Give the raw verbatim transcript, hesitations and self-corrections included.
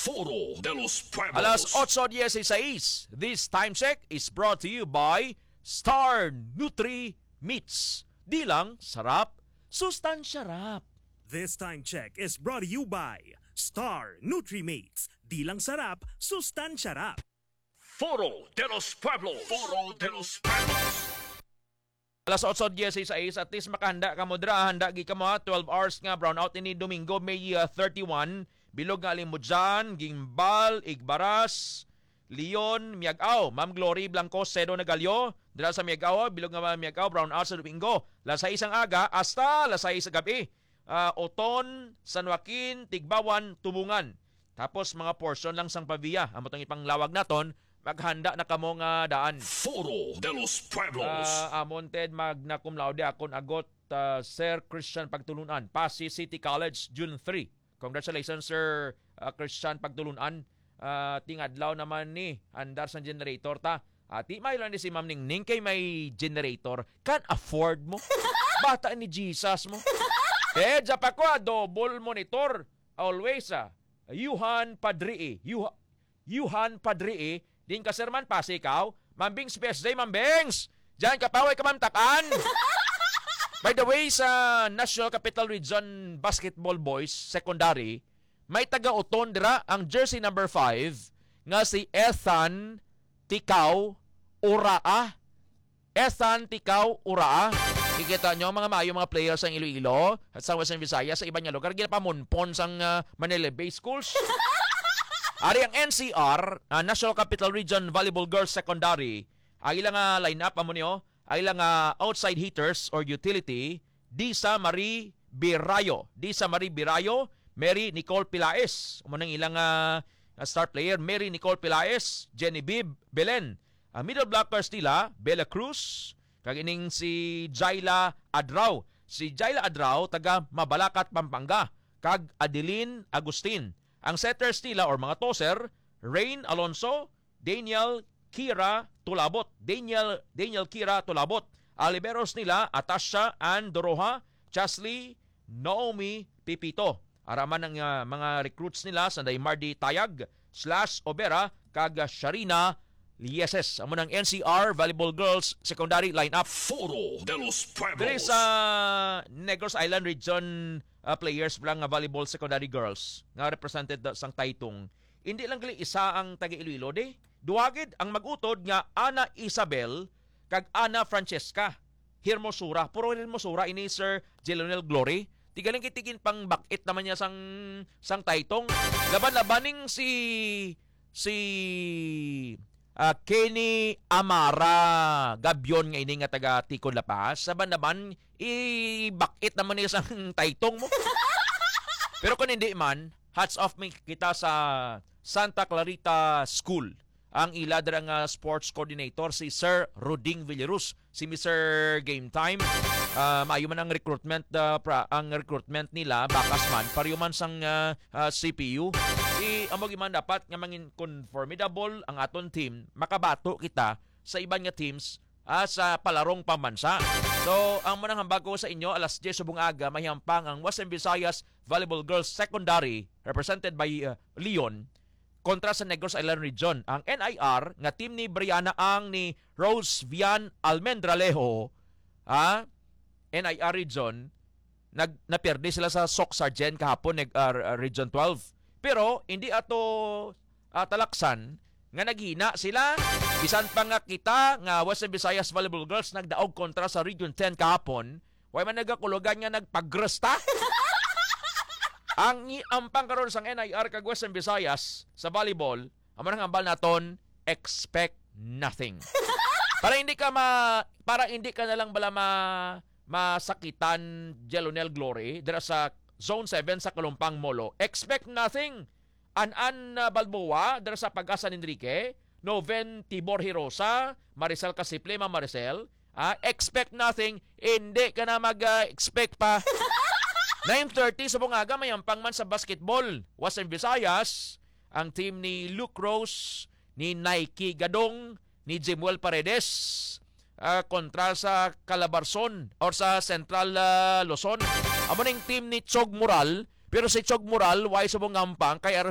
Foro de los Pueblos. Alas ocho dieciséis. This time check is brought to you by Star Nutri Meats. Di lang sarap, sustansya rap. This time check is brought to you by Star Nutrimates. Di lang sarap, sustansya rap. Foro de los Pueblos. Foro de los Pueblos. Alas ocho dieciséis, at least makahanda ka mo dra. Handa gi ka mo ha. twelve hours nga brownout ini Domingo, May uh, thirty-one. Bilog nga alin mo dyan. Gingbal, Igbaras, Leon, Miagaw. Ma'am Glory Blanco, Cedo Nagalyo. Dira sa Miagaw, bilog nga Miagaw, brownout sa Domingo. Lasay isang aga, hasta lasay sa gabi. Uh, Oton, San Joaquin, Tigbawan, Tubungan. Tapos mga portion lang sang Pavia. Amo tong ipanglawag naton. Maghanda na kamo nga daan. Foro de los Pueblos. Uh, amon Ted magna cum laude akon agot uh, Sir Christian Pagtulunan, Pasig City College, June third. Congratulations Sir uh, Christian Pagtulunan. Uh, tingadlaw naman ni andar sa generator ta. Ati uh, may lang ni si Ma'am Ningning kay may generator. Can afford mo? Bata ni Jesus mo. Eh, japa ko, double monitor. Always ah. Yuhan Padrie. Yuh Yuhan Padrie. Din ka sir man, pasi ikaw. Mambings P S J, Mambings. Diyan kapaway ka mamtakan. By the way, sa National Capital Region Basketball Boys Secondary, may taga-uton dira ang jersey number five nga si Ethan Tikaw Uraa. Ethan Tikaw Uraa. Kikita nyo mga maayo mga players sa Iloilo at sa Western Visayas sa ibang lugar. Ginapamunpon sa uh, Manila Bay Schools. Ari ang N C R, uh, National Capital Region Volleyball Girls Secondary, ang ilang uh, line-up, amo niyo, ang ilang uh, outside hitters or utility, Disa Marie Birayo. Disa Marie Birayo, Mary Nicole Pilaes. Umunang ilang uh, star player, Mary Nicole Pilaes, Genevieve Belen. Ang uh, middle blockers nila, Bella Cruz, kagining si Jaila Adraw. Si Jaila Adraw, taga Mabalacat, Pampanga. Kag Adeline Agustin. Ang setters nila or mga tosser, Rain Alonso, Daniel Kira Tulabot. Daniel Daniel Kira Tulabot. Aliberos nila, Atasha Ann Doroha, Chasley Naomi Pipito. Araman ng uh, mga recruits nila, Sanday Mardi Tayag, Slash Obera, kag Sharina Lieses. Amo ng N C R Volleyball Girls Secondary lineup. Foro de los Pueblos. There is a Negros Island Region uh, players lang nga volleyball secondary girls nga represented sang Taytong. Hindi lang gali isa ang taga Iloilo de. Duwagid ang magutod nga Ana Isabel kag Ana Francesca Hermosura. Puro Hermosura ini Sir Jelonel Glory. Tigaling kitigin pang bakit naman niya sang sang Taytong. Laban-labaning si si Uh, Kenny Amara Gabion nga ini nga taga Tikon La Paz. Saban naman, i-bakit naman niya sa Taytong mo. Pero kung hindi man, hats off me kita sa Santa Clarita School. Ang ila darang uh, sports coordinator si Sir Roding Villarus, si Mister Game Time. Uh, maayo man ang recruitment uh, pra, ang recruitment nila bakas man pariyo man sang uh, uh, C P U. I amo man dapat nga mangin conformidable ang aton team, makabato kita sa iban nga teams uh, sa palarong pambansa. So ang manang hambag ko sa inyo alas diyes subong aga mahihampang ang Western Visayas Volleyball Girls Secondary represented by uh, Leon kontra sa Negros Island Region. Ang N I R nga team ni Brianna Ang ni Rose Vian Almendralejo, ha? N I R Region, nag naperde sila sa Soc Sargent kahapon neg uh, Region twelve. Pero hindi ato uh, talaksan nga naghina sila. Bisan pa nga kita nga Western Visayas Volleyball Girls nagdaog kontra sa Region ten kahapon, way man nagakulugan nga nagpagresta. Ang ampang karon sang N I R kag Western Visayas sa volleyball, amo nang ambal naton, expect nothing. Para hindi ka ma para hindi ka na lang bala ma masakitan Jelonel Glory dira sa Zone seven sa Kalumpang Molo. Expect nothing. An-an uh, Balboa dira sa Pag-asa ni Enrique, Noven Tibor Hirosa, Maricel Casiple, Ma Maricel. Ah, expect nothing. Hindi ka na mag-expect uh, pa. nine thirty sa bungaga may ampang man sa basketball. Western Visayas, ang team ni Luke Rose, ni Nike Gadong, ni Jemuel Paredes, uh, kontra sa Calabarzon or sa Central uh, Luzon. Amo ning team ni Chog Moral, pero si Chog Moral way subong ngampang kay